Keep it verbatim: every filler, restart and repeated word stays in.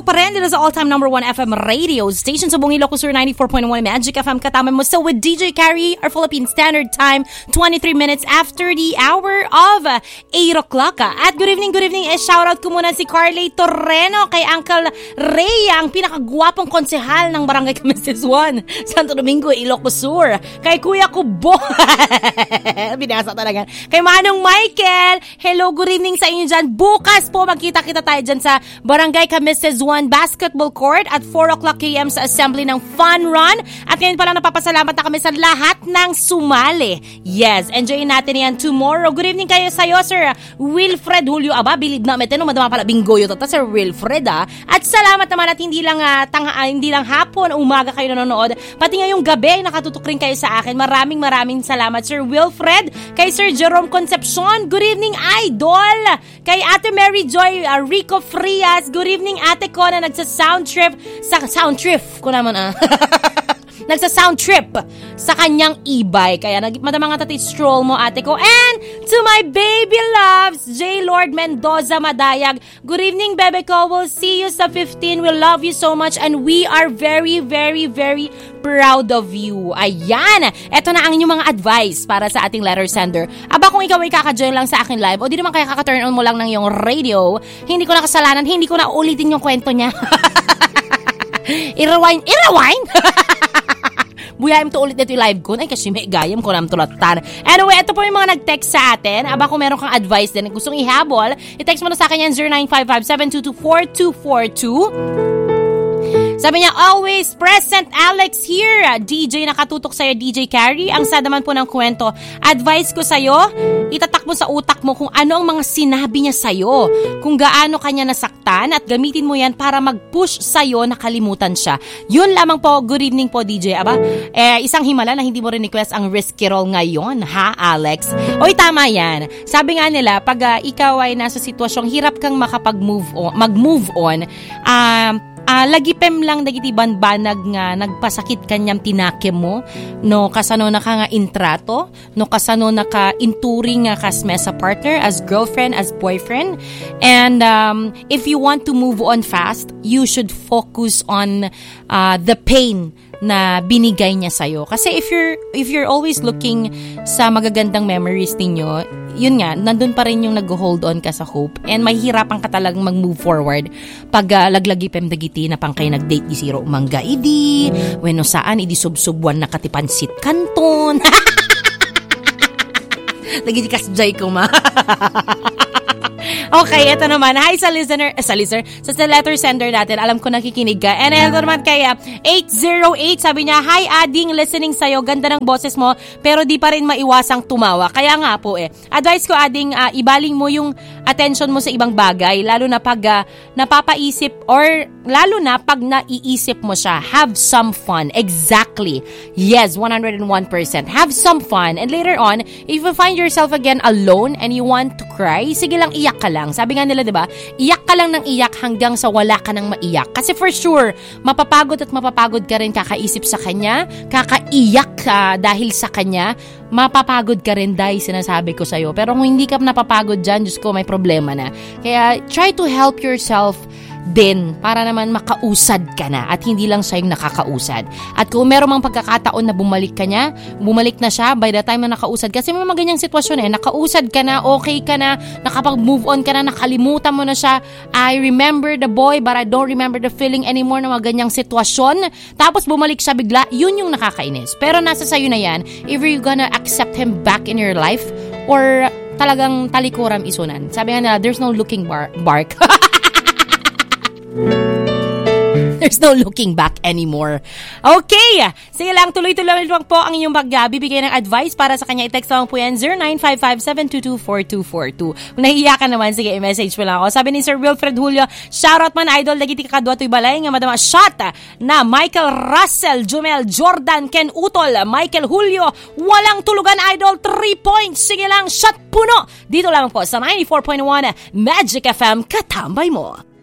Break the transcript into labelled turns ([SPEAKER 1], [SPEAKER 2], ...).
[SPEAKER 1] pa rin dito sa all-time number one F M radio station sa buong Ilocos Sur ninety-four point one Magic F M. Katama mo still with D J Carrie, our Philippine Standard Time, twenty-three minutes after the hour of eight o'clock. At good evening, good evening. Eh, shoutout ko muna si Carly Torreno kay Uncle Ray, ang pinakagwapong konsehal ng Barangay Camistes one, Santo Domingo, Ilocos Sur. Kay Kuya Kubo, binasa talaga. Kay Manong Michael, hello, good evening sa inyo dyan. Bukas po magkita-kita tayo dyan sa Barangay Camistes one Basketball Court at four o'clock a m sa assembly ng Fun Run. At ngayon pala napapasalamat na kami sa lahat ng sumali. Yes, enjoyin natin yan tomorrow. Good evening kayo sa'yo, Sir Wilfred Julio. Aba, bilib na meteno, madama pala bingo yun. Sir Wilfred, ah. At salamat naman at hindi lang, uh, tang, uh, hindi lang hapon, umaga kayo nanonood. Pati ngayong gabi, nakatutok rin kayo sa akin. Maraming maraming salamat, Sir Wilfred. Kay Sir Jerome Concepcion, good evening, Idol. Kay Ate Mary Joy uh, Rico Frias, good evening, Ate ko na nagsa-sound trip. Sa sound trip ko naman, ah. Nagsa-sound trip sa kanyang e-bike. Kaya madamang nga tati stroll mo, ate ko. And to my baby loves, J. Lord Mendoza Madayag. Good evening, bebe ko. We'll see you sa fifteen. We love you so much and we are very, very, very proud of you. Ayan. Eto na ang inyong mga advice para sa ating letter sender. Aba, kung ikaw ay kaka-join lang sa akin live o di naman kaya kaka-turn on mo lang ng yung radio, hindi ko na kasalanan, hindi ko na ulitin yung kwento niya. I-rewind, i-rewind! Buyaim to ulit dito yung live ko. Ay, kasi may gayam ko naman tulatan. Anyway, ito po yung mga nag-text sa atin. Aba, kung meron kang advice din, gustong ihabol, i-text mo na sa akin yan, zero nine five five seven two two four two four two. Sabi niya, always present Alex here. D J nakatutok sa'yo, D J Carrie. Ang sad naman po ng kwento. Advice ko sa'yo, itatak mo sa utak mo kung ano ang mga sinabi niya sa'yo. Kung gaano kanya nasaktan at gamitin mo yan para mag-push sa'yo na kalimutan siya. Yun lamang po. Good evening po, D J. Aba, eh, isang himala na hindi mo rin request ang risky roll ngayon, ha, Alex? Oy, tama yan. Sabi nga nila, pag uh, ikaw ay nasa sitwasyong hirap kang makapag-move on, mag-move on, um, Uh, lagipem lang dagiti banbanag nga nagpasakit kanyang tinake mo no kasano na ka nga intrato no kasano na ka inturing nga kas mesa partner as girlfriend as boyfriend and um, if you want to move on fast you should focus on uh, the pain na binigay niya sa'yo. Kasi if you're, if you're always looking sa magagandang memories ninyo, yun nga, nandun pa rin yung nag-hold on ka sa hope and mahihirapan ka talagang mag-move forward pag uh, laglagi pem dagiti na pang kayo nag-date di zero mangga idi, weno saan, idi subsubuan na katipansit kanton. Lagi di kasjay ko ma. Okay, ito naman. Hi sa listener, eh, sa listener, sa, sa letter sender natin. Alam ko nakikinig ka. And ito naman kaya, eight oh eight, sabi niya, hi Ading, listening sa'yo. Ganda ng boses mo, pero di pa rin maiwasang tumawa. Kaya nga po eh. Advice ko, Ading, uh, ibaling mo yung attention mo sa ibang bagay, lalo na pag uh, napapaisip or lalo na pag naiisip mo siya. Have some fun. Exactly. Yes, one hundred one percent. Have some fun. And later on, if you find yourself again alone and you want to cry, sige lang, iyak ka lang. Sabi nga nila, di ba? Iyak ka lang ng iyak hanggang sa wala ka nang maiyak. Kasi for sure, mapapagod at mapapagod ka rin kakaisip sa kanya, kakaiyak ka dahil sa kanya, mapapagod ka rin dahil sinasabi ko sa'yo. Pero kung hindi ka napapagod dyan, Diyos ko, may problema na. Kaya try to help yourself din para naman makausad ka na at hindi lang siya yung nakakausad. At kung meron mang pagkakataon na bumalik ka niya, bumalik na siya by the time na nakausad. Kasi may mga ganyang sitwasyon eh, nakausad ka na, okay ka na, nakapag-move on ka na, nakalimutan mo na siya. I remember the boy but I don't remember the feeling anymore na mga ganyang sitwasyon. Tapos bumalik siya bigla, yun yung nakakainis. Pero nasa sayo na yan, if you're gonna accept him back in your life or talagang talikuram isunan. Sabi nga nila, there's no looking bar- bark. There's no looking back anymore. Okay. Sige lang, tuloy-tuloy lang po ang inyong pagbibigay ng advice para sa kanya. I-text lang po yan, zero nine five five seven two two four two four two. Kung nahihiya ka naman, sige, i-message mo lang ako. Sabi ni Sir Wilfred Julio, shoutout man, idol, dagiti kakadwa to'y balay, nga madama shot na Michael Russell, Jumel Jordan, Ken Utol, Michael Julio, walang tulugan, idol, three points. Sige lang, shot puno. Dito lang po sa ninety-four point one Magic F M, katambay mo.